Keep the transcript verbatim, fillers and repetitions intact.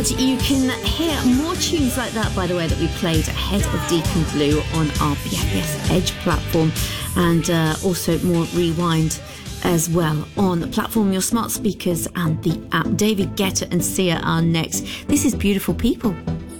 And you can hear more tunes like that, by the way, that we played ahead of Deacon Blue on our B F S Edge platform, and uh, also more Rewind as well on the platform, your smart speakers and the app. David Guetta and Sia are next. This is Beautiful People.